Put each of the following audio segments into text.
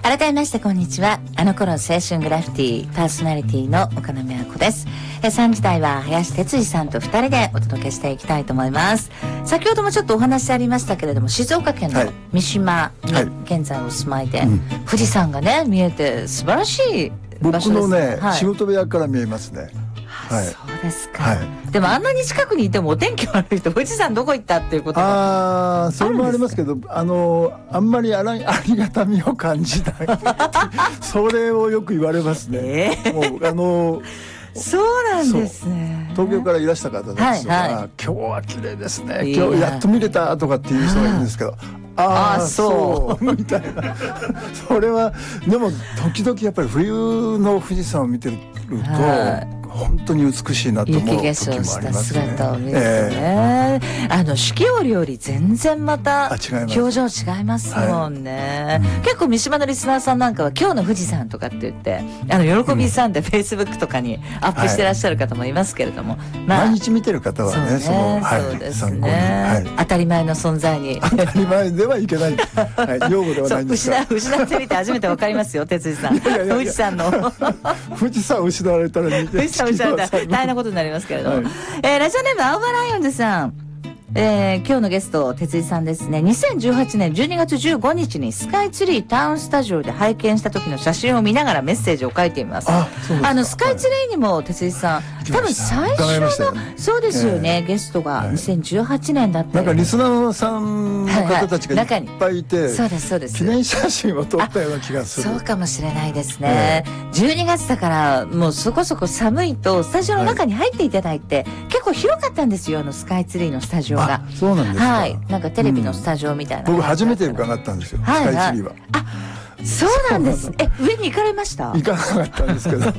改めましてこんにちは。あの頃青春グラフィティパーソナリティの岡野美和子です。3時台は林哲司さんと2人でお届けしていきたいと思います。先ほどもちょっとお話ありましたけれども、静岡県の三島に現在お住まいで、富士山がね見えて素晴らしい場所です。 僕のね、仕事部屋から見えますね。 そうですか、でもあんなに近くにいてもお天気悪いと富士山どこ行ったっていうことがそれもありますけど、あんまりありがたみを感じないそれをよく言われますね。もうそうなんですね。 東京からいらした方たちとか、今日は綺麗ですね、今日やっと見れたとかっていう人がいるんですけど、そうみたいなそれはでも時々やっぱり冬の富士山を見てると本当に美しいなと思う時もありますね。雪化粧した姿を見るとね、四季折より全然また表情違いますもんね、結構三島のリスナーさんなんかは今日の富士山とかって言って喜びさんでフェイスブックとかにアップしてらっしゃる方もいますけれども、 毎日見てる方はね、 そうですね、当たり前の存在に当たり前ではいけない用語ではないんですが、 失ってみて初めてわかりますよ哲司さん。富士山の富士山を失われたら大変なことになりますけれども、ラジオネーム青葉ライオンズさん、今日のゲスト哲司さんですね。2018年12月15日にスカイツリータウンスタジオで拝見した時の写真を見ながらメッセージを書いています。スカイツリーにも哲司さん多分最初のそうですよね、ゲストが2018年だった。 なんかリスナーさんの方たちがいっぱいいて、 そうですそうです、 記念写真を撮ったような気がする。 そうかもしれないですね、12月だからもうそこそこ寒いとスタジオの中に入っていただいて、結構広かったんですよ、スカイツリーのスタジオが。 そうなんですか。 なんかテレビのスタジオみたいな、 僕初めて伺ったんですよ、スカイツリーは。 そうなんです。上に行かれました？ 行かなかったんですけど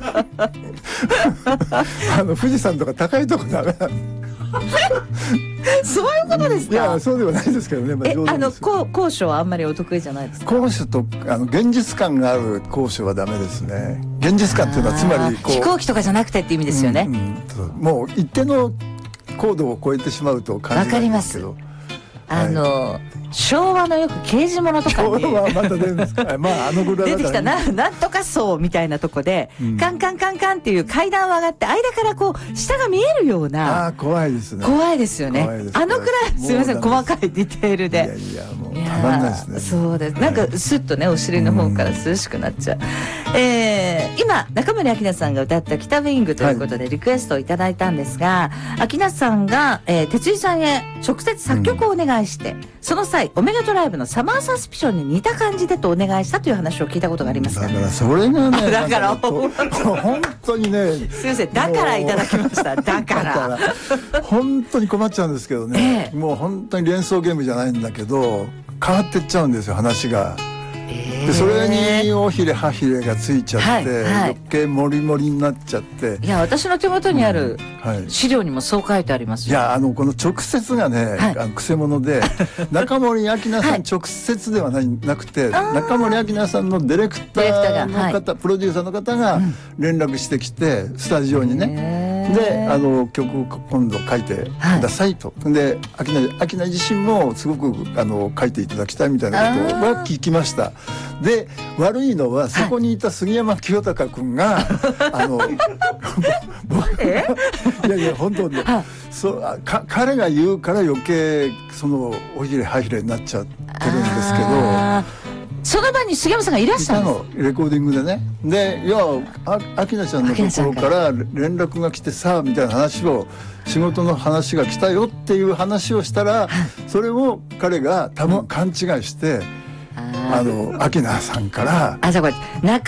富士山とか高いとこダメそういうことですか？ いや、そうではないですけどね。 高所はあんまりお得意じゃないですか？ 高所と現実感がある高所はダメですね。現実感っていうのはつまり飛行機とかじゃなくてって意味ですよね。 もう一定の高度を超えてしまうと感じないんですけど。 昭和のよく刑事物とかに昭和はまた出るんですかぐらい出てきたなんとか層みたいなとこで、カンカンカンカンっていう階段を上がって間からこう下が見えるような。 怖いですね。 怖いですよね。くらいすみません、細かいディテールで。 いやもうたまんないですね。 そうです。なんかスッとねお尻の方から涼しくなっちゃう。今中森明菜さんが歌った北ウイングということでリクエストをいただいたんですが、明菜さんが哲司さんへ直接作曲をお願いして、その際オメガトライブのサマーサスピションに似た感じでとお願いしたという話を聞いたことがありますが、 だからそれがねだから本当にね、 すいません、だからいただきました。だから本当に困っちゃうんですけどね、もう本当に連想ゲームじゃないんだけど変わってっちゃうんですよ、話が。でそれに尾ひれ歯ひれがついちゃって、余計モリモリになっちゃって、 いや私の手元にある資料にもそう書いてありますよ。 いやこの直接がね、くせ者で中森明菜さん直接ではなくて、中森明菜さんのディレクターの方、プロデューサーの方が連絡してきて、スタジオにね、で曲を今度書いてくださいと、で明菜自身もすごく書いていただきたいみたいなことは聞きました。で悪いのはそこにいた杉山清隆君がいやいや本当に彼が言うから余計そのおひれ歯ひれになっちゃってるんですけど、 その場に杉山さんがいらっしゃるのレコーディングでね。で明菜ちゃんのところから連絡が来てさみたいな話を、仕事の話が来たよっていう話をしたら、それを彼が多分勘違いして明菜さんからじゃあこれ